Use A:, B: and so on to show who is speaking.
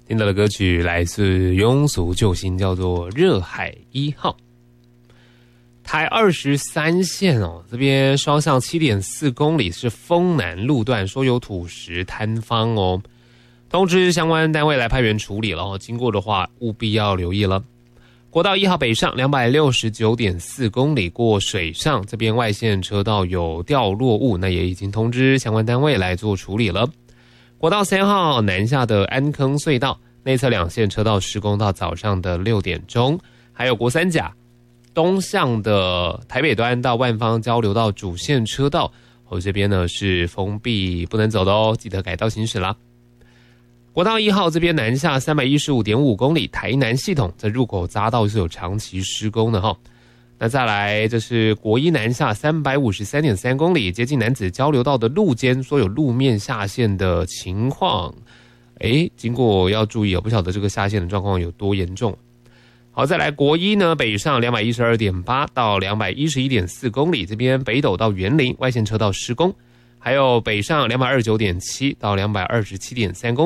A: 听到的歌曲来自庸俗救星，叫做《热海1号》。台23线哦，这边双向7.4公里是丰南路段，说有土石坍方哦，通知相关单位来派员处理了哦，经过的话务必要留意了。国道1号北上269.4公里过水上，这边外线车道有掉落物，那也已经通知相关单位来做处理了。国道3号南下的安坑隧道内侧2线车道施工到早上的6点钟，还有国三甲东向的台北端到万芳交流道主线车道，这边呢是封闭不能走的哦，记得改道行驶啦。国道1号这边南下315.5公里，台南系统在入口匝道是有长期施工的哈。那再来，这是国一南下353.3公里，接近楠梓交流道的路肩，说有路面下陷的情况。经过要注意哦，不晓得这个下陷的状况有多严重。好，再来国一呢，北上212.8到211.4公里，这边北斗到园林外线车道施工，还有北上229.7到227.3公里。